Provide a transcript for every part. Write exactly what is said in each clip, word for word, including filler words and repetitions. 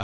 啊。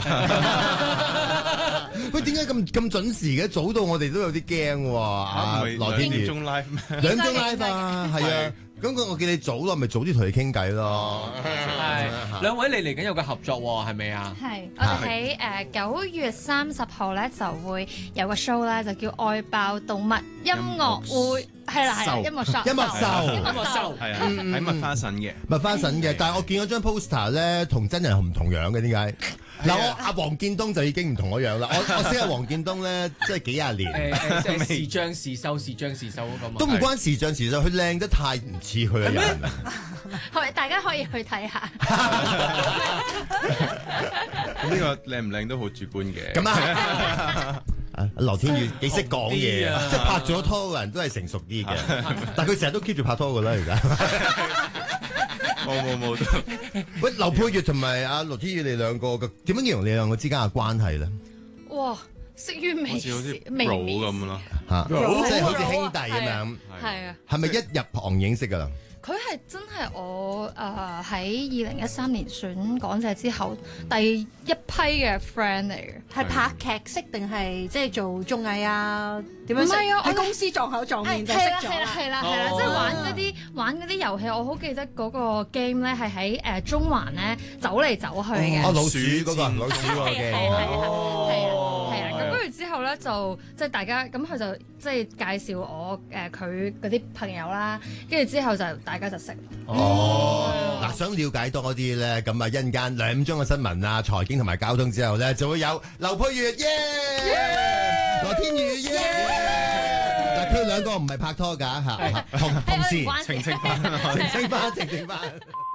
喂，點解咁咁準時嘅？早到我哋都有啲驚喎。啊，羅天宇兩點鐘 live 咩？ 兩鐘 live 啊，係啊。咁我我見你早咯，咪早啲同你傾偈咯。 係兩位你嚟緊有個合作喎，係咪啊？ 係，我哋喺誒九月三十號咧就會有個 show 咧，就叫愛爆動物音樂會，係啦係啦，音樂 show， 音樂秀， 音樂秀， 係啊，喺麥花臣嘅。 麥花臣嘅，但係我見嗰張 poster 咧，同真人唔同樣嘅，點解？嗱，我阿黃建東就已經唔同嗰樣啦。我我識阿黃建東咧，即係幾廿年。 誒誒，即係時將時收，時將時收嗰個嘛。 都唔關時將時收，佢靚得太唔似佢嘅人。 係咪大家可以去睇下？ 咁呢個靚唔靚都好主觀嘅。 咁啊，啊羅天宇幾識講嘢啊！即係拍咗拖嘅人都係成熟啲嘅，但係佢成日都 keep 住拍拖㗎啦，而家。 冇冇冇。 喂，劉佩玥同埋阿羅天宇，你兩個嘅點樣形容你兩個之間嘅關係咧？ 哇！識於微好似好似微 bro 咁咯， 嚇，即係好似 bro 兄弟咁樣。 係啊。 係咪一入行已經識㗎啦？ 佢係真係我誒喺二零一三年選港姐之後第一批嘅 friend 嚟嘅。 係拍劇識定係即係做綜藝啊？點樣識？ 唔係啊我喺公司撞口撞面就識係啦咗啦。 係啦係啦係啦，即係玩嗰啲玩嗰啲遊戲，我好記得嗰個 game 咧係喺誒中環咧走嚟走去嘅。 哦，老鼠嗰個老鼠嗰個嘅。 係啊係啊係啊係啊，咁跟住之後咧就即係大家咁佢就即係介紹我誒佢嗰啲朋友啦，跟住之後就大家就識。 哦，嗱，想了解多啲咧，咁啊一陣間兩鐘嘅新聞啊、財經同埋交通之後咧，就會有劉佩玥耶、羅天宇耶。嗱，佢兩個唔係拍拖㗎嚇，同同事關事澄清翻，澄清翻，澄清翻。